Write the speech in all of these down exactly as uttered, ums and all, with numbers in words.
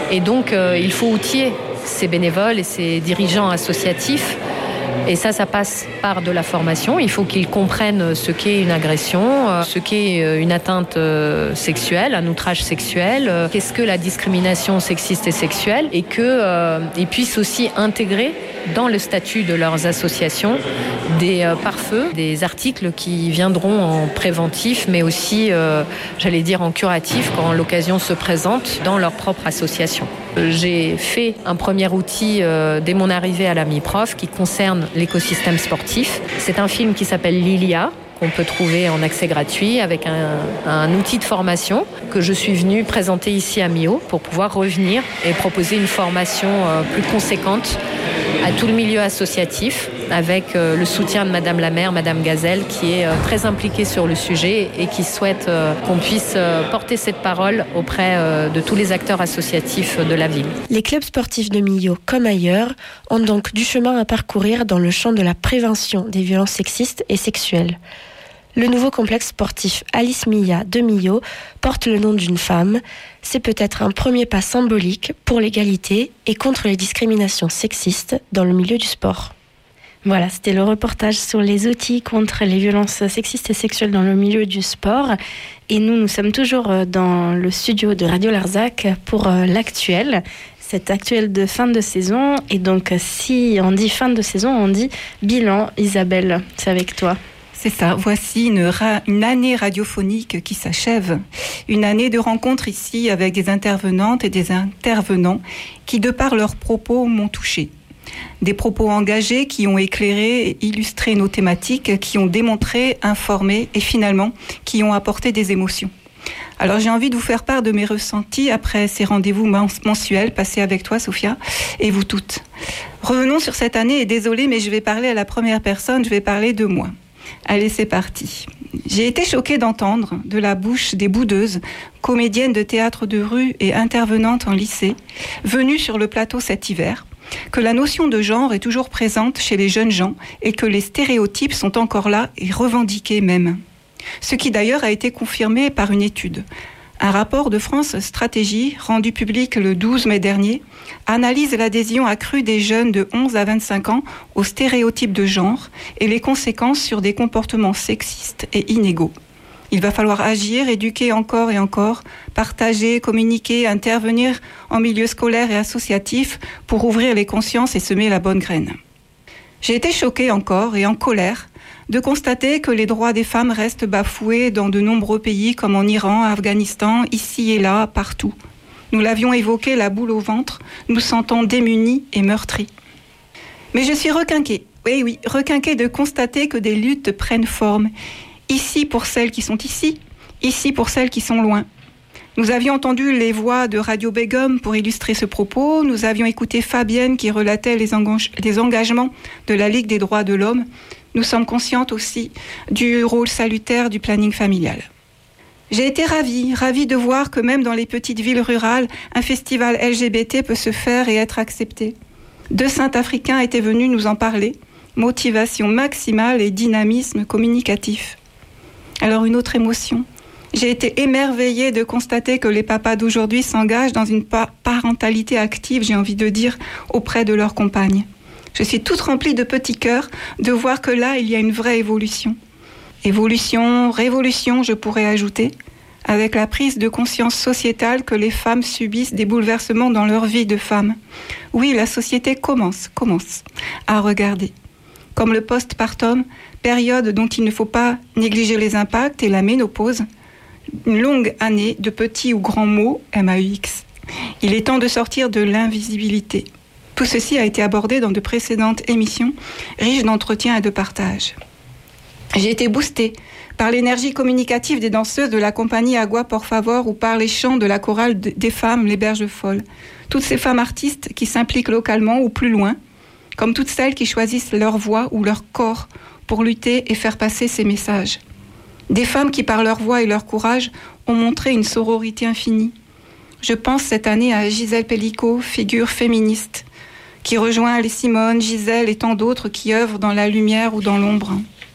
Et donc, euh, il faut outiller ces bénévoles et ces dirigeants associatifs. Et ça, ça passe par de la formation. Il faut qu'ils comprennent ce qu'est une agression, ce qu'est une atteinte sexuelle, un outrage sexuel, qu'est-ce que la discrimination sexiste et sexuelle, et qu'ils euh, puissent aussi intégrer dans le statut de leurs associations des euh, pare-feux, des articles qui viendront en préventif, mais aussi, euh, j'allais dire, en curatif quand l'occasion se présente dans leur propre association. J'ai fait un premier outil euh, dès mon arrivée à la MIPROF qui concerne l'écosystème sportif. C'est un film qui s'appelle Lilia, qu'on peut trouver en accès gratuit avec un, un outil de formation que je suis venue présenter ici à Millau pour pouvoir revenir et proposer une formation euh, plus conséquente à tout le milieu associatif avec euh, le soutien de Madame la maire, Madame Gazelle, qui est euh, très impliquée sur le sujet et qui souhaite euh, qu'on puisse euh, porter cette parole auprès euh, de tous les acteurs associatifs de la ville. Les clubs sportifs de Millau, comme ailleurs, ont donc du chemin à parcourir dans le champ de la prévention des violences sexistes et sexuelles. Le nouveau complexe sportif Alice Milla de Millau porte le nom d'une femme. C'est peut-être un premier pas symbolique pour l'égalité et contre les discriminations sexistes dans le milieu du sport. Voilà, c'était le reportage sur les outils contre les violences sexistes et sexuelles dans le milieu du sport. Et nous, nous sommes toujours dans le studio de Radio Larzac pour l'actuel. Cet actuel de fin de saison. Et donc, si on dit fin de saison, on dit bilan. Isabelle, c'est avec toi. C'est ça, voici une, ra- une année radiophonique qui s'achève. Une année de rencontres ici avec des intervenantes et des intervenants qui, de par leurs propos, m'ont touchée. Des propos engagés qui ont éclairé et illustré nos thématiques, qui ont démontré, informé et finalement qui ont apporté des émotions. Alors j'ai envie de vous faire part de mes ressentis après ces rendez-vous mensuels passés avec toi, Sophia, et vous toutes. Revenons sur cette année et désolée, mais je vais parler à la première personne, je vais parler de moi. Allez, c'est parti. J'ai été choquée d'entendre de la bouche des boudeuses, comédiennes de théâtre de rue et intervenantes en lycée, venues sur le plateau cet hiver, que la notion de genre est toujours présente chez les jeunes gens et que les stéréotypes sont encore là et revendiqués même. Ce qui d'ailleurs a été confirmé par une étude. Un rapport de France Stratégie, rendu public le douze mai dernier, analyse l'adhésion accrue des jeunes de onze à vingt-cinq ans aux stéréotypes de genre et les conséquences sur des comportements sexistes et inégaux. Il va falloir agir, éduquer encore et encore, partager, communiquer, intervenir en milieu scolaire et associatif pour ouvrir les consciences et semer la bonne graine. J'ai été choquée encore et en colère de constater que les droits des femmes restent bafoués dans de nombreux pays comme en Iran, Afghanistan, ici et là, partout. Nous l'avions évoqué, la boule au ventre, nous sentons démunis et meurtris. Mais je suis requinquée, oui, oui, requinquée de constater que des luttes prennent forme. Ici pour celles qui sont ici, ici pour celles qui sont loin. Nous avions entendu les voix de Radio Begum pour illustrer ce propos. Nous avions écouté Fabienne qui relatait les, engage- les engagements de la Ligue des droits de l'homme. Nous sommes conscientes aussi du rôle salutaire du planning familial. J'ai été ravie, ravie de voir que même dans les petites villes rurales, un festival L G B T peut se faire et être accepté. Deux saints africains étaient venus nous en parler. Motivation maximale et dynamisme communicatif. Alors une autre émotion. J'ai été émerveillée de constater que les papas d'aujourd'hui s'engagent dans une pa- parentalité active, j'ai envie de dire, auprès de leurs compagnes. Je suis toute remplie de petits cœurs de voir que là, il y a une vraie évolution. Évolution, révolution, je pourrais ajouter, avec la prise de conscience sociétale que les femmes subissent des bouleversements dans leur vie de femme. Oui, la société commence, commence à regarder. Comme le postpartum, période dont il ne faut pas négliger les impacts, et la ménopause, une longue année de petits ou grands mots, M A U X. Il est temps de sortir de l'invisibilité. Tout ceci a été abordé dans de précédentes émissions, riches d'entretiens et de partage. J'ai été boostée par l'énergie communicative des danseuses de la compagnie Agua por Favor ou par les chants de la chorale des femmes, les Berges Folles. Toutes ces femmes artistes qui s'impliquent localement ou plus loin, comme toutes celles qui choisissent leur voix ou leur corps pour lutter et faire passer ces messages. Des femmes qui, par leur voix et leur courage, ont montré une sororité infinie. Je pense cette année à Gisèle Pellicot, figure féministe, qui rejoint les Simone, Gisèle et tant d'autres qui œuvrent dans la lumière ou dans l'ombre.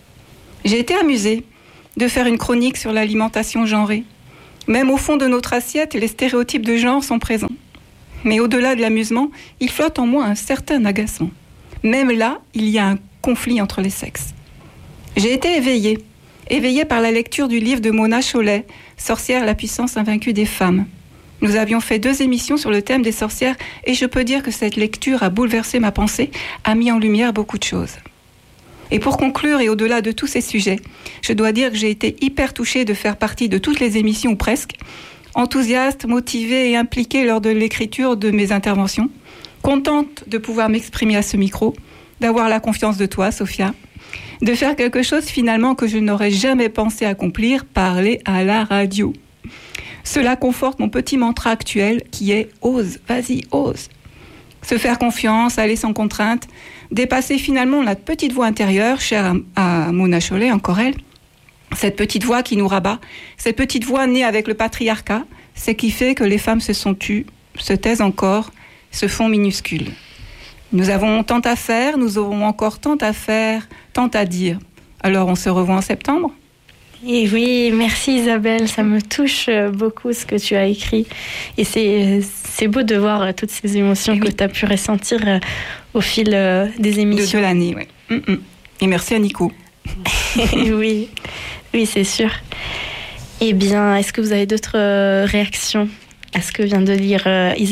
J'ai été amusée de faire une chronique sur l'alimentation genrée. Même au fond de notre assiette, les stéréotypes de genre sont présents. Mais au-delà de l'amusement, il flotte en moi un certain agacement. Même là, il y a un conflit entre les sexes. J'ai été éveillée, éveillée par la lecture du livre de Mona Chollet, Sorcière, la puissance invaincue des femmes. Nous avions fait deux émissions sur le thème des sorcières et je peux dire que cette lecture a bouleversé ma pensée, a mis en lumière beaucoup de choses. Et pour conclure, et au-delà de tous ces sujets, je dois dire que j'ai été hyper touchée de faire partie de toutes les émissions, ou presque, enthousiaste, motivée et impliquée lors de l'écriture de mes interventions, contente de pouvoir m'exprimer à ce micro, d'avoir la confiance de toi, Sophia, de faire quelque chose finalement que je n'aurais jamais pensé accomplir, parler à la radio. Cela conforte mon petit mantra actuel qui est « ose, vas-y, ose ». Se faire confiance, aller sans contrainte, dépasser finalement la petite voix intérieure, chère à, à Mona Chollet, encore elle, cette petite voix qui nous rabat, cette petite voix née avec le patriarcat, c'est qui fait que les femmes se sont tues, se taisent encore, se font minuscules. Nous avons tant à faire, nous aurons encore tant à faire, tant à dire. Alors on se revoit en septembre ? Et oui, merci Isabelle, ça me touche beaucoup ce que tu as écrit. Et c'est, c'est beau de voir toutes ces émotions oui. que tu as pu ressentir au fil des émissions. De, de l'année, oui. Mm-mm. Et merci à Nico. oui, oui, c'est sûr. Eh bien, est-ce que vous avez d'autres réactions à ce que vient de dire Isabelle ?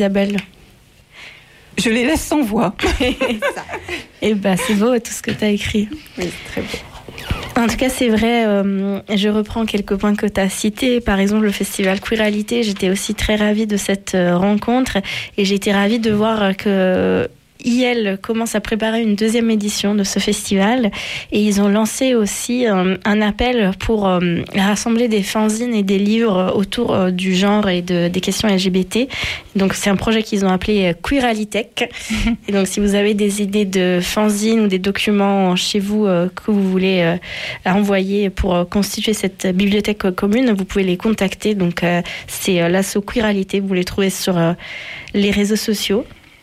Je les laisse sans voix. Eh bien, c'est beau tout ce que tu as écrit. Oui, c'est très beau. En tout cas, c'est vrai, euh, je reprends quelques points que tu as cités. Par exemple, le festival Queeralité, j'étais aussi très ravie de cette euh, rencontre et j'ai été ravie de voir que I L commence à préparer une deuxième édition de ce festival et ils ont lancé aussi un, un appel pour euh, rassembler des fanzines et des livres autour euh, du genre et de, des questions L G B T. Donc c'est un projet qu'ils ont appelé Queeralitech. Et donc si vous avez des idées de fanzines ou des documents chez vous euh, que vous voulez euh, envoyer pour euh, constituer cette bibliothèque commune, vous pouvez les contacter. Donc euh, c'est euh, l'asso Queeralité, vous les trouvez sur euh, les réseaux sociaux.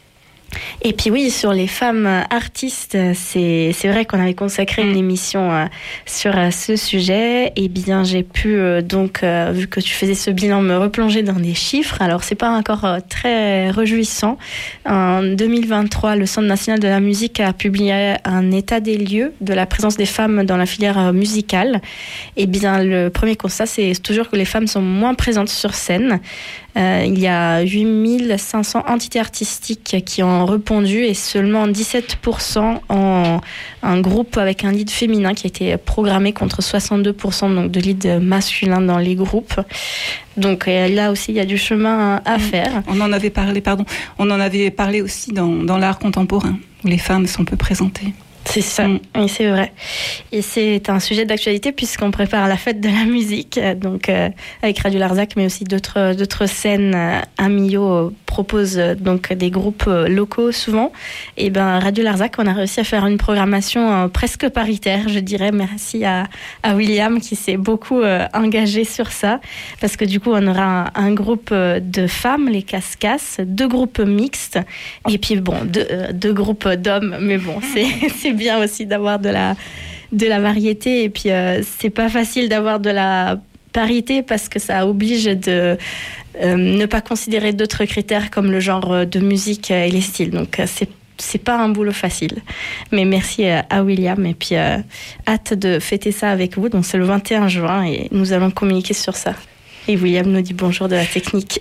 Et puis oui, sur les femmes artistes, c'est, c'est vrai qu'on avait consacré une émission euh, sur euh, ce sujet. Et bien j'ai pu, euh, donc, euh, vu que tu faisais ce bilan, me replonger dans des chiffres. Alors c'est pas encore euh, très réjouissant. En deux mille vingt-trois, le Centre national de la musique a publié un état des lieux de la présence des femmes dans la filière musicale. Et bien le premier constat, c'est toujours que les femmes sont moins présentes sur scène. Euh, il y a huit mille cinq cents entités artistiques qui ont répondu et seulement dix-sept pour cent en un groupe avec un lead féminin qui a été programmé contre soixante-deux pour cent donc de leads masculins dans les groupes. Donc là aussi, il y a du chemin à faire. On en avait parlé, pardon, on en avait parlé aussi dans, dans l'art contemporain où les femmes sont peu présentées. C'est ça, mmh. oui, c'est vrai. Et c'est un sujet d'actualité puisqu'on prépare la fête de la musique, donc euh, avec Radio Larzac, mais aussi d'autres d'autres scènes. Euh, Amio euh, propose euh, donc des groupes euh, locaux souvent. Et ben Radio Larzac, on a réussi à faire une programmation euh, presque paritaire, je dirais. Merci à, à William qui s'est beaucoup euh, engagé sur ça, parce que du coup, on aura un, un groupe de femmes, les Cascas, deux groupes mixtes, et puis bon, deux, euh, deux groupes d'hommes, mais bon, c'est c'est bien aussi d'avoir de la, de la variété et puis euh, c'est pas facile d'avoir de la parité parce que ça oblige de euh, ne pas considérer d'autres critères comme le genre de musique et les styles, donc c'est c'est pas un boulot facile, mais merci à William et puis euh, hâte de fêter ça avec vous. Donc c'est le vingt et un juin et nous allons communiquer sur ça et William nous dit bonjour de la technique.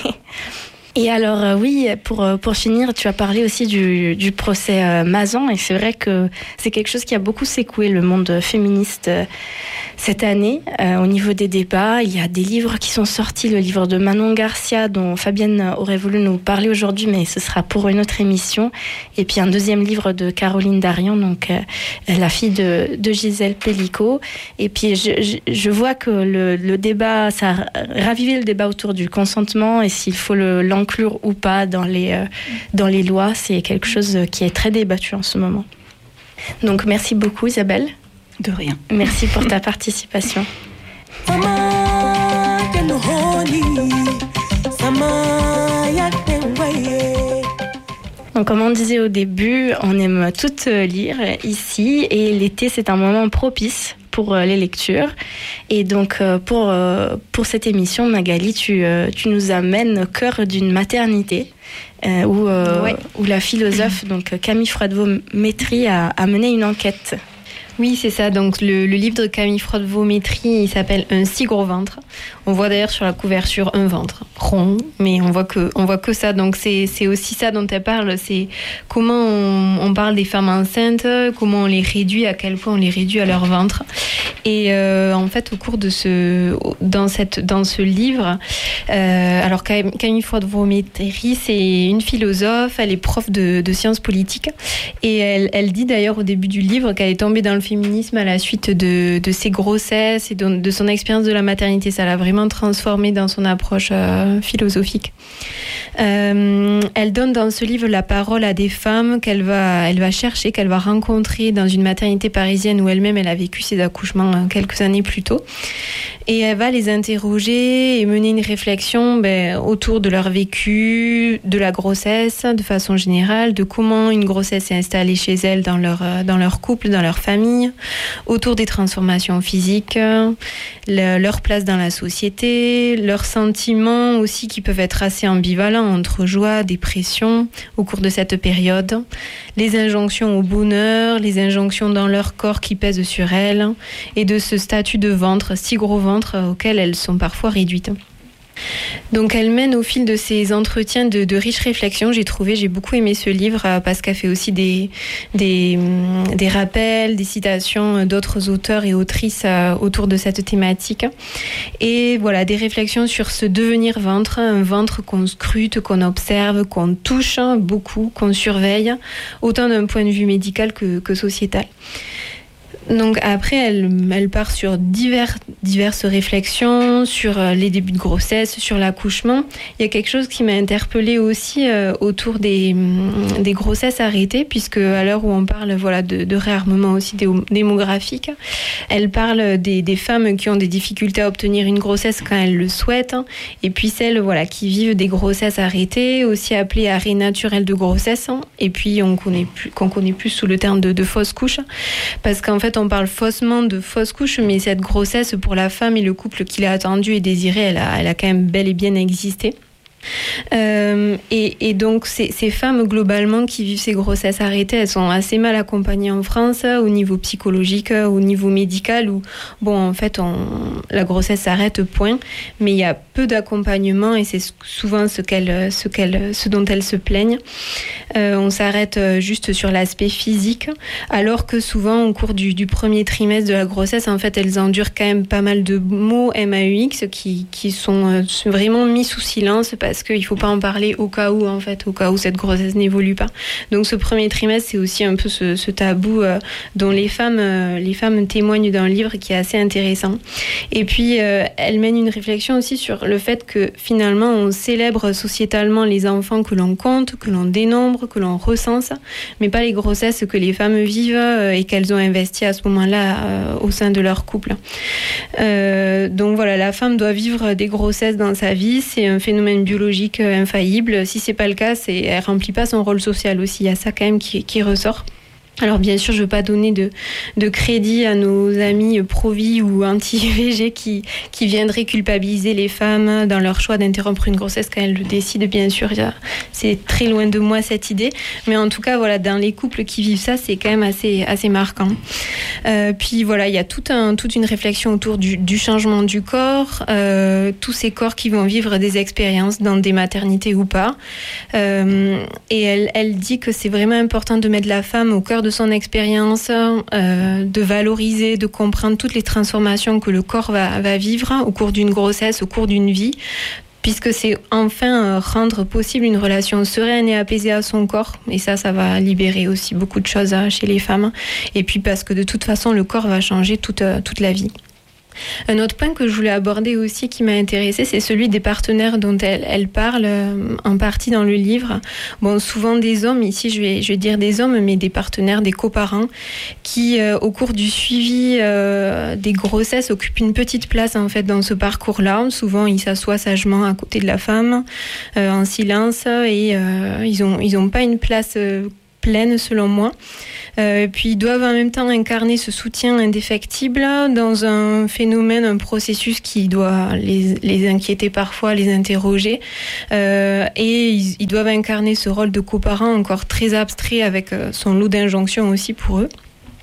Et alors euh, oui, pour pour finir, tu as parlé aussi du du procès euh, Mazan et c'est vrai que c'est quelque chose qui a beaucoup secoué le monde féministe euh, cette année. Euh, au niveau des débats, il y a des livres qui sont sortis, le livre de Manon Garcia dont Fabienne aurait voulu nous parler aujourd'hui, mais ce sera pour une autre émission. Et puis un deuxième livre de Caroline Darian, donc euh, la fille de de Gisèle Pellicot. Et puis je je, je vois que le le débat, ça a ravivé le débat autour du consentement et s'il faut le inclure ou pas dans les, euh, dans les lois, c'est quelque chose qui est très débattu en ce moment. Donc merci beaucoup Isabelle. De rien. Merci pour ta participation. Donc, comme on disait au début, on aime toutes lire ici et l'été c'est un moment propice pour les lectures. Et donc, pour, pour cette émission, Magali, tu, tu nous amènes au cœur d'une maternité euh, où, euh, ouais. où la philosophe donc, Camille Froidevaux-Métry a, a mené une enquête. Oui, c'est ça. Donc, le, le livre de Camille Froidevaux-Métry, il s'appelle Un si gros ventre. On voit d'ailleurs sur la couverture un ventre rond, mais on voit que, on voit que ça. Donc, c'est, c'est aussi ça dont elle parle. C'est comment on, on parle des femmes enceintes, comment on les réduit, à quel point on les réduit à leur ventre. Et euh, en fait, au cours de ce, dans cette, dans ce livre, euh, alors Camille Froidevaux-Métry, c'est une philosophe. Elle est prof de, de sciences politiques, et elle, elle dit d'ailleurs au début du livre qu'elle est tombée dans le féminisme à la suite de, de ses grossesses et de, de son expérience de la maternité. Ça l'a vraiment transformée dans son approche euh, philosophique. Euh, elle donne dans ce livre la parole à des femmes qu'elle va, elle va chercher, qu'elle va rencontrer dans une maternité parisienne où elle-même elle a vécu ses accouchements quelques années plus tôt. Et elle va les interroger et mener une réflexion ben, autour de leur vécu, de la grossesse de façon générale, de comment une grossesse s'est installée chez elles dans leur, dans leur couple, dans leur famille, autour des transformations physiques, le, leur place dans la société, leurs sentiments aussi qui peuvent être assez ambivalents entre joie, dépression au cours de cette période, les injonctions au bonheur, les injonctions dans leur corps qui pèsent sur elles, et de ce statut de ventre, si gros ventre, auquel elles sont parfois réduites. Donc elle mène au fil de ces entretiens de, de riches réflexions. J'ai trouvé, j'ai beaucoup aimé ce livre euh, parce qu'elle fait aussi des, des, des rappels, des citations d'autres auteurs et autrices euh, autour de cette thématique. Et voilà, des réflexions sur ce devenir ventre, un ventre qu'on scrute, qu'on observe, qu'on touche beaucoup, qu'on surveille, autant d'un point de vue médical que, que sociétal. Donc après, elle, elle part sur divers, diverses réflexions sur les débuts de grossesse, sur l'accouchement. Il y a quelque chose qui m'a interpellée aussi euh, autour des, des grossesses arrêtées, puisque à l'heure où on parle voilà, de, de réarmement aussi dé- démographique, elle parle des, des femmes qui ont des difficultés à obtenir une grossesse quand elles le souhaitent, et puis celles voilà, qui vivent des grossesses arrêtées, aussi appelées arrêt naturel de grossesse, et puis on connaît plus, qu'on connaît plus sous le terme de, de fausse couche, parce qu'en fait on parle faussement de fausse couche, mais cette grossesse pour la femme et le couple qui l'a attendue et désirée, elle a, elle a quand même bel et bien existé. Euh, et, et donc ces, ces femmes globalement qui vivent ces grossesses arrêtées, elles sont assez mal accompagnées en France au niveau psychologique, au niveau médical, où bon en fait on, la grossesse s'arrête point, mais il y a peu d'accompagnement et c'est souvent ce, qu'elles, ce, qu'elles, ce dont elles se plaignent. Euh, on s'arrête juste sur l'aspect physique, alors que souvent au cours du, du premier trimestre de la grossesse, en fait elles endurent quand même pas mal de maux M A U X qui, qui sont vraiment mis sous silence parce qu'il ne faut pas en parler au cas où, en fait, au cas où cette grossesse n'évolue pas. Donc ce premier trimestre, c'est aussi un peu ce, ce tabou euh, dont les femmes, euh, les femmes témoignent dans le livre, qui est assez intéressant. Et puis, euh, elle mène une réflexion aussi sur le fait que finalement, on célèbre sociétalement les enfants que l'on compte, que l'on dénombre, que l'on recense, mais pas les grossesses que les femmes vivent euh, et qu'elles ont investies à ce moment-là euh, au sein de leur couple. Euh, donc voilà, la femme doit vivre des grossesses dans sa vie, c'est un phénomène biologique infaillible. Si c'est pas le cas, c'est, elle remplit pas son rôle social aussi. Il y a ça quand même qui, qui ressort. Alors bien sûr, je ne veux pas donner de, de crédit à nos amis pro-vie ou anti-V G qui, qui viendraient culpabiliser les femmes dans leur choix d'interrompre une grossesse quand elles le décident. Bien sûr, c'est très loin de moi cette idée. Mais en tout cas, voilà, dans les couples qui vivent ça, c'est quand même assez, assez marquant. Euh, puis voilà, il y a tout un, toute une réflexion autour du, du changement du corps, euh, tous ces corps qui vont vivre des expériences dans des maternités ou pas. Euh, et elle, elle dit que c'est vraiment important de mettre la femme au cœur de son expérience, euh, de valoriser, de comprendre toutes les transformations que le corps va, va vivre au cours d'une grossesse, au cours d'une vie, puisque c'est enfin euh, rendre possible une relation sereine et apaisée à son corps. Et ça, ça va libérer aussi beaucoup de choses hein, chez les femmes. Et puis parce que de toute façon, le corps va changer toute, euh, toute la vie. Un autre point que je voulais aborder aussi qui m'a intéressée, c'est celui des partenaires dont elle, elle parle euh, en partie dans le livre. Bon, souvent des hommes, ici je vais, je vais dire des hommes, mais des partenaires, des coparents, qui euh, au cours du suivi euh, des grossesses occupent une petite place en fait dans ce parcours-là. Souvent ils s'assoient sagement à côté de la femme, euh, en silence, et euh, ils ont, ils ont pas une place euh, pleine selon moi. Euh, puis ils doivent en même temps incarner ce soutien indéfectible dans un phénomène, un processus qui doit les, les inquiéter parfois, les interroger. Euh, et ils, ils doivent incarner ce rôle de coparent encore très abstrait avec son lot d'injonctions aussi pour eux.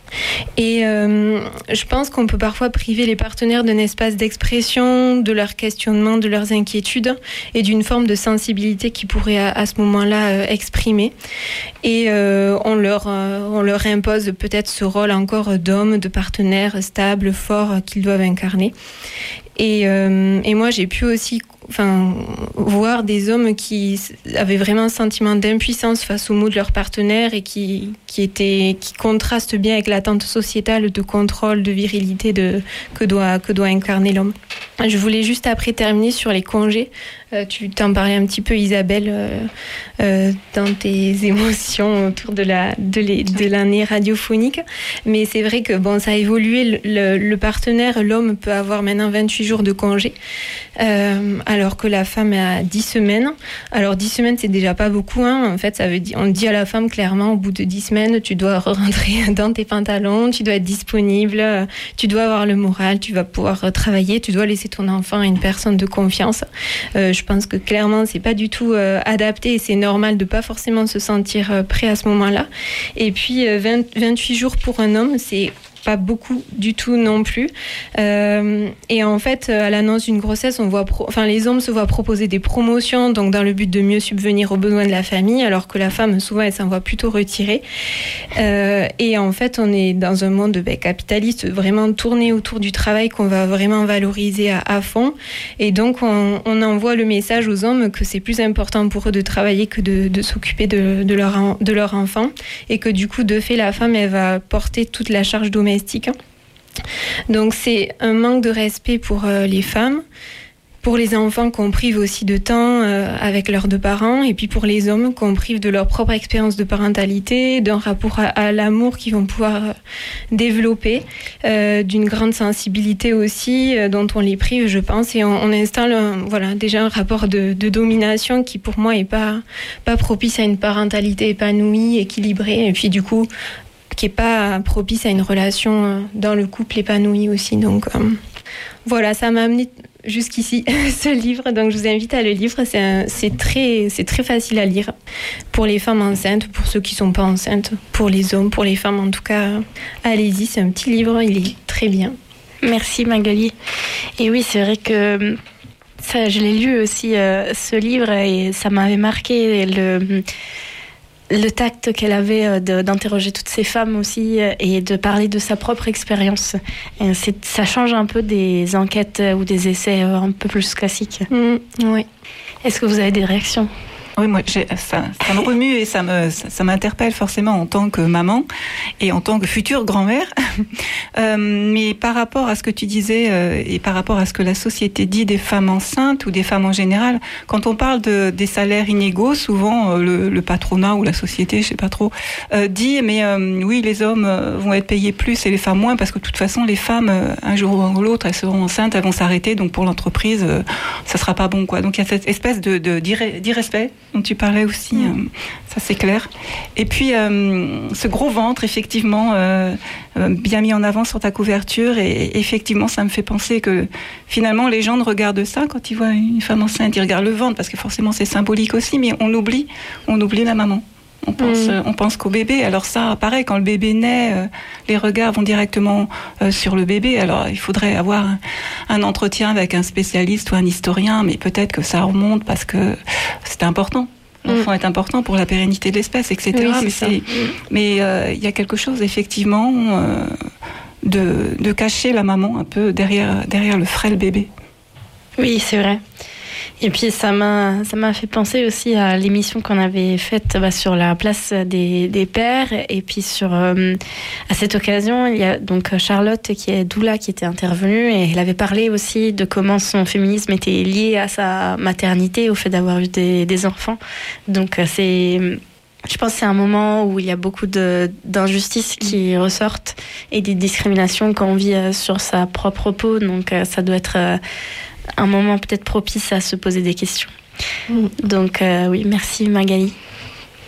Et euh, je pense qu'on peut parfois priver les partenaires d'un espace d'expression, de leurs questionnements, de leurs inquiétudes et d'une forme de sensibilité qu'ils pourraient à, à ce moment-là euh, exprimer. Et euh, on, leur, euh, on leur impose peut-être ce rôle encore d'homme, de partenaire stable, fort euh, qu'ils doivent incarner. Et, euh, et moi, j'ai pu aussi enfin, voir des hommes qui avaient vraiment un sentiment d'impuissance face aux mots de leur partenaire et qui, qui, étaient, qui contrastent bien avec l'attente sociétale de contrôle, de virilité de, que, doit, que doit incarner l'homme. Je voulais juste après terminer sur les congés. Euh, tu t'en parlais un petit peu, Isabelle, euh, euh, dans tes émotions autour de, la, de, les, de l'année radiophonique. Mais c'est vrai que bon, ça a évolué. Le, le, le partenaire, l'homme, peut avoir maintenant vingt-huit jours de congé, euh, alors que la femme a dix semaines. Alors dix semaines, c'est déjà pas beaucoup. Hein. En fait, ça veut dire, on dit à la femme clairement, au bout de dix semaines, tu dois rentrer dans tes pantalons, tu dois être disponible, tu dois avoir le moral, tu vas pouvoir travailler, tu dois laisser ton enfant à une personne de confiance. Euh, je pense que clairement, c'est pas du tout euh, adapté et c'est normal de pas forcément se sentir euh, prêt à ce moment-là. Et puis, euh, vingt, vingt-huit jours pour un homme, c'est pas beaucoup du tout non plus. Euh, et en fait, à l'annonce d'une grossesse, on voit, pro- enfin, les hommes se voient proposer des promotions, donc dans le but de mieux subvenir aux besoins de la famille, alors que la femme, souvent, elle s'en voit plutôt retirée. Euh, et en fait, on est dans un monde ben, capitaliste, vraiment tourné autour du travail qu'on va vraiment valoriser à, à fond. Et donc, on, on envoie le message aux hommes que c'est plus important pour eux de travailler que de, de s'occuper de, de, leur, de leur enfant. Et que du coup, de fait, la femme, elle va porter toute la charge domestique. Donc c'est un manque de respect pour euh, les femmes, pour les enfants qu'on prive aussi de temps euh, avec leurs deux parents, et puis pour les hommes qu'on prive de leur propre expérience de parentalité, d'un rapport à, à l'amour qu'ils vont pouvoir euh, développer, euh, d'une grande sensibilité aussi euh, dont on les prive, je pense, et on, on installe un, voilà, déjà un rapport de, de domination qui pour moi est pas, pas propice à une parentalité épanouie, équilibrée, et puis du coup qui n'est pas propice à une relation dans le couple épanoui aussi. Donc euh, voilà, ça m'a amené jusqu'ici ce livre. Donc je vous invite à le lire. C'est, un, c'est, très, c'est très facile à lire pour les femmes enceintes, pour ceux qui ne sont pas enceintes, pour les hommes, pour les femmes en tout cas. Allez-y, c'est un petit livre, il est très bien. Merci Magali. Et oui, c'est vrai que ça, je l'ai lu aussi, euh, ce livre, et ça m'avait marqué le... le tact qu'elle avait de, d'interroger toutes ces femmes aussi et de parler de sa propre expérience. Et c'est, ça change un peu des enquêtes ou des essais un peu plus classiques. Mmh, oui. Est-ce que vous avez des réactions ? Oui, moi, j'ai, ça, ça me remue et ça, me, ça, ça m'interpelle forcément en tant que maman et en tant que future grand-mère. euh, mais par rapport à ce que tu disais euh, et par rapport à ce que la société dit des femmes enceintes ou des femmes en général, quand on parle de, des salaires inégaux, souvent euh, le, le patronat ou la société, je sais pas trop, euh, dit mais euh, oui, les hommes euh, vont être payés plus et les femmes moins parce que de toute façon, les femmes, euh, un jour ou l'autre, elles seront enceintes, elles vont s'arrêter, donc pour l'entreprise, euh, ça sera pas bon, quoi. Donc il y a cette espèce de, de, d'irrespect dont tu parlais aussi, mmh. euh, ça c'est clair. Et puis euh, ce gros ventre, effectivement, euh, euh, bien mis en avant sur ta couverture, et effectivement ça me fait penser que finalement les gens ne regardent ça quand ils voient une femme enceinte, ils regardent le ventre parce que forcément c'est symbolique aussi, mais on oublie, on oublie la maman. On pense, mmh. euh, on pense qu'au bébé. Alors ça, pareil, quand le bébé naît, euh, les regards vont directement euh, sur le bébé. Alors il faudrait avoir un, un entretien avec un spécialiste ou un historien, mais peut-être que ça remonte parce que c'est important. L'enfant mmh. est important pour la pérennité de l'espèce, et cetera. Oui, c'est mais il mais, euh, y a quelque chose, effectivement, euh, de, de cacher la maman un peu derrière, derrière le frêle bébé. Oui, c'est vrai. Et puis ça m'a, ça m'a fait penser aussi à l'émission qu'on avait faite bah, sur la place des, des pères. Et puis sur, euh, à cette occasion, il y a donc Charlotte qui est doula qui était intervenue, et elle avait parlé aussi de comment son féminisme était lié à sa maternité, au fait d'avoir eu des, des enfants. Donc c'est... Je pense que c'est un moment où il y a beaucoup de, d'injustices qui ressortent et des discriminations qu'on vit sur sa propre peau. Donc ça doit être un moment peut-être propice à se poser des questions. Mmh. Donc euh, oui, merci Magali.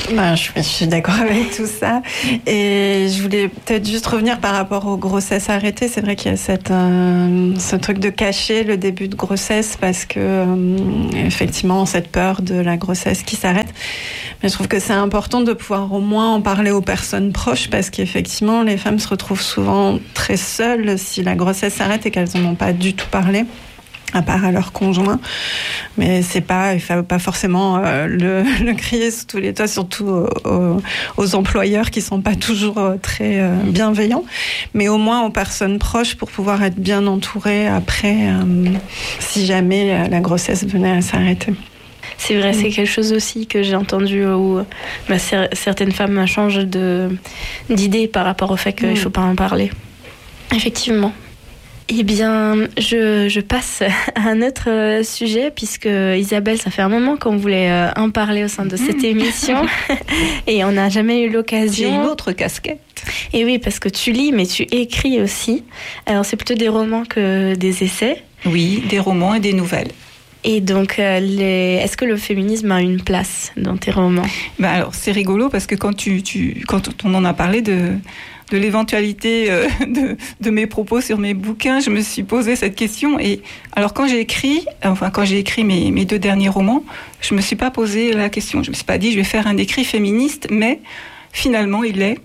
Ben, je, je suis d'accord avec tout ça. Et je voulais peut-être juste revenir par rapport aux grossesses arrêtées. C'est vrai qu'il y a cette, euh, ce truc de cacher le début de grossesse parce que, euh, effectivement, cette peur de la grossesse qui s'arrête. Mais je trouve que c'est important de pouvoir au moins en parler aux personnes proches parce qu'effectivement, les femmes se retrouvent souvent très seules si la grossesse s'arrête et qu'elles n'en ont pas du tout parlé, à part à leur conjoint. Mais c'est pas, il faut pas forcément euh, le, le crier sous tous les toits, surtout aux, aux, aux employeurs qui sont pas toujours euh, très euh, bienveillants, mais au moins aux personnes proches pour pouvoir être bien entourées après, euh, si jamais euh, la grossesse venait à s'arrêter. C'est vrai, c'est quelque chose aussi que j'ai entendu où bah, certaines femmes changent de, d'idée par rapport au fait qu'il ne faut pas en parler. Effectivement. Eh bien, je, je passe à un autre sujet, puisque Isabelle, ça fait un moment qu'on voulait en parler au sein de cette émission, et on n'a jamais eu l'occasion. J'ai une autre casquette. Et oui, parce que tu lis, mais tu écris aussi. Alors, c'est plutôt des romans que des essais. Oui, des romans et des nouvelles. Et donc, euh, les... est-ce que le féminisme a une place dans tes romans ? Ben alors, c'est rigolo, parce que quand, tu, tu, quand on en a parlé de... de l'éventualité euh, de, de mes propos sur mes bouquins, je me suis posé cette question. Et alors, quand j'ai écrit, enfin, quand j'ai écrit mes, mes deux derniers romans, je me suis pas posé la question. Je me suis pas dit, je vais faire un écrit féministe, mais finalement, il l'est.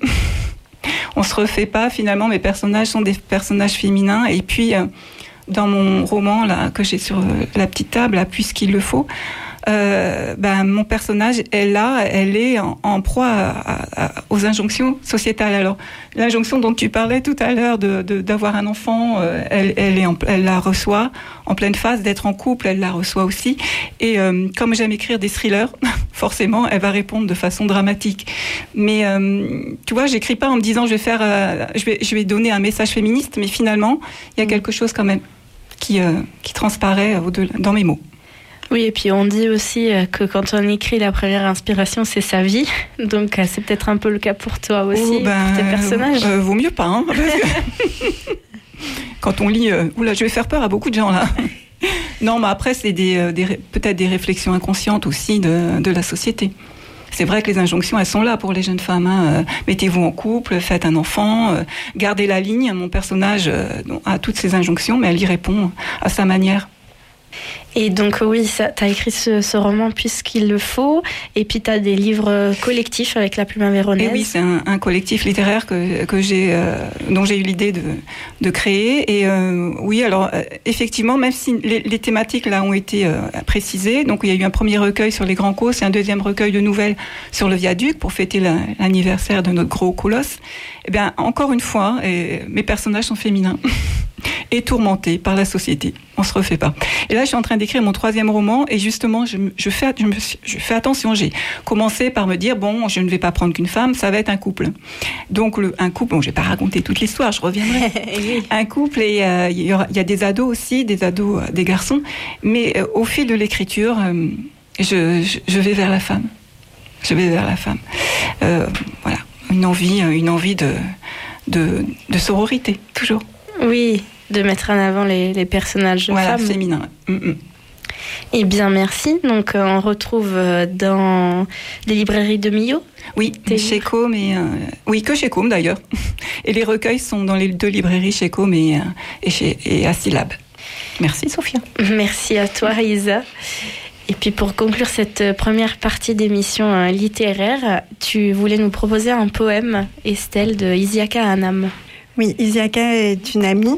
On se refait pas. Finalement, mes personnages sont des personnages féminins. Et puis, euh, dans mon roman là que j'ai sur la petite table, là, puisqu'il le faut. Euh, ben, mon personnage est là, elle est en, en proie à, à, aux injonctions sociétales. Alors, l'injonction dont tu parlais tout à l'heure de, de, d'avoir un enfant, euh, elle, elle, est en, elle la reçoit en pleine phase, d'être en couple, elle la reçoit aussi. Et euh, comme j'aime écrire des thrillers, forcément, elle va répondre de façon dramatique. Mais euh, tu vois, j'écris pas en me disant je vais faire, euh, je vais, je vais donner un message féministe, mais finalement, il y a quelque chose quand même qui, euh, qui transparaît au-delà, dans mes mots. Oui, et puis on dit aussi que quand on écrit, la première inspiration, c'est sa vie. Donc c'est peut-être un peu le cas pour toi aussi, oh, ben, pour tes personnages. Euh, vaut mieux pas, hein, parce que quand on lit... Euh, oula, je vais faire peur à beaucoup de gens, là. Non, mais après, c'est des, des, peut-être des réflexions inconscientes aussi de, de la société. C'est vrai que les injonctions, elles sont là pour les jeunes femmes. Hein. Euh, mettez-vous en couple, faites un enfant, euh, gardez la ligne. Mon personnage euh, a toutes ces injonctions, mais elle y répond à sa manière. Et donc oui, tu as écrit ce, ce roman puisqu'il le faut, et puis tu as des livres collectifs avec La Plume Avéronaise. Et oui, c'est un, un collectif littéraire que, que j'ai, euh, dont j'ai eu l'idée de, de créer. Et euh, oui, alors euh, effectivement, même si les, les thématiques là ont été euh, précisées, donc il y a eu un premier recueil sur les grands causes et un deuxième recueil de nouvelles sur le viaduc pour fêter la, l'anniversaire de notre gros colosse. Eh bien, encore une fois, et, mes personnages sont féminins. Et tourmentés par la société. On se refait pas. Et là, je suis en train d'écrire mon troisième roman et justement, je, je, fais, je, me, je fais attention. J'ai commencé par me dire, bon, je ne vais pas prendre qu'une femme, ça va être un couple. Donc, le, un couple, bon, je vais pas raconter toute l'histoire, je reviendrai. Un couple et euh, il y, aura, il y a des ados aussi, des ados, euh, des garçons. Mais euh, au fil de l'écriture, euh, je, je, je vais vers la femme. Je vais vers la femme. Euh, voilà. Une envie, une envie de, de, de sororité, toujours. Oui, de mettre en avant les, les personnages voilà, femmes. Féminins. Mm-mm. Eh bien, merci. Donc, euh, on retrouve dans les librairies de Millau. Oui, chez Com et... Euh, oui, que chez Com d'ailleurs. Et les recueils sont dans les deux librairies, chez Com et, et, chez, et à Syllab. Merci, Sophia. Merci à toi, Isa. Et puis, pour conclure cette première partie d'émission littéraire, tu voulais nous proposer un poème, Estelle, de Isiaka Anam. Oui, Isiaka est une amie.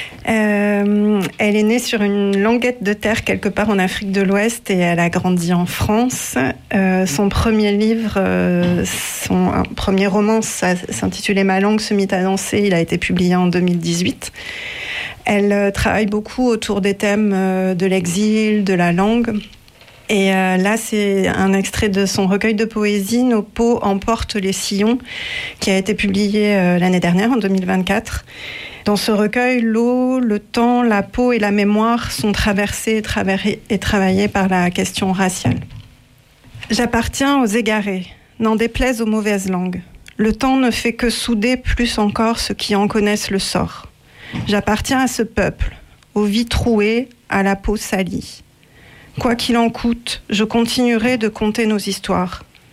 Euh, elle est née sur une languette de terre quelque part en Afrique de l'Ouest et elle a grandi en France. Euh, son premier livre, euh, son un premier roman, ça s'intitulait Ma langue se mit à danser. Il a été publié en deux mille dix-huit. Elle euh, travaille beaucoup autour des thèmes euh, de l'exil, de la langue. Et euh, là, c'est un extrait de son recueil de poésie, Nos peaux emportent les sillons, qui a été publié euh, l'année dernière, en deux mille vingt-quatre. Dans ce recueil, l'eau, le temps, la peau et la mémoire sont traversés et, travaillés, et travaillés par la question raciale. J'appartiens aux égarés, n'en déplaise aux mauvaises langues. Le temps ne fait que souder plus encore ceux qui en connaissent le sort. J'appartiens à ce peuple, aux vies trouées, à la peau salie. Quoi qu'il en coûte, je continuerai de conter nos histoires.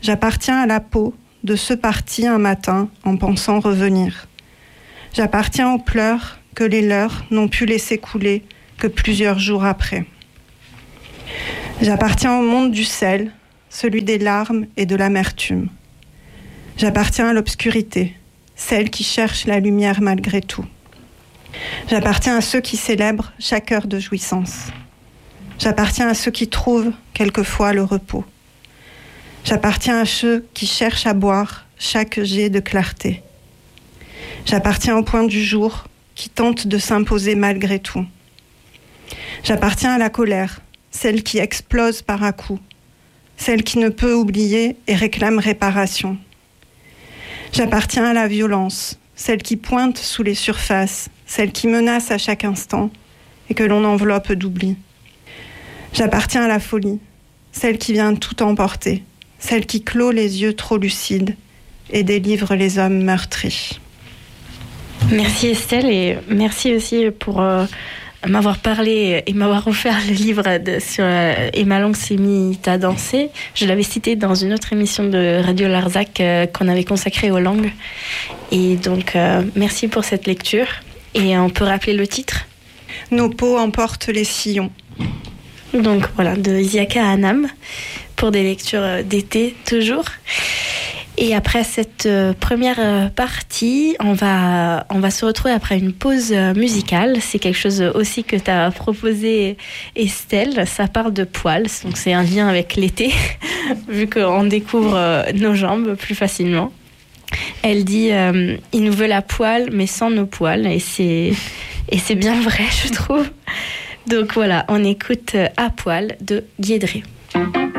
J'appartiens à la peau de ceux partis un matin en pensant revenir. J'appartiens aux pleurs que les leurs n'ont pu laisser couler que plusieurs jours après. J'appartiens au monde du sel, celui des larmes et de l'amertume. J'appartiens à l'obscurité, celle qui cherche la lumière malgré tout. J'appartiens à ceux qui célèbrent chaque heure de jouissance. J'appartiens à ceux qui trouvent quelquefois le repos. J'appartiens à ceux qui cherchent à boire chaque jet de clarté. J'appartiens au point du jour qui tente de s'imposer malgré tout. J'appartiens à la colère, celle qui explose par à coups, celle qui ne peut oublier et réclame réparation. J'appartiens à la violence, celle qui pointe sous les surfaces, celle qui menace à chaque instant et que l'on enveloppe d'oubli. J'appartiens à la folie, celle qui vient tout emporter, celle qui clôt les yeux trop lucides et délivre les hommes meurtris. Merci Estelle et merci aussi pour euh, m'avoir parlé et m'avoir offert le livre de, sur euh, Et ma langue s'est mise à danser. Je l'avais cité dans une autre émission de Radio Larzac euh, qu'on avait consacrée aux langues. Et donc euh, merci pour cette lecture. Et on peut rappeler le titre ? Nos peaux emportent les sillons. Donc voilà, de Isiaka Hanam, pour des lectures d'été toujours. Et après cette première partie, on va, on va se retrouver après une pause musicale. C'est quelque chose aussi que tu as proposé, Estelle. Ça parle de poils, donc c'est un lien avec l'été, vu qu'on découvre nos jambes plus facilement. Elle dit euh, « Il nous veut la poêle, mais sans nos poils ». Et c'est, et c'est bien vrai, je trouve. Donc voilà, on écoute À poil de Guédré.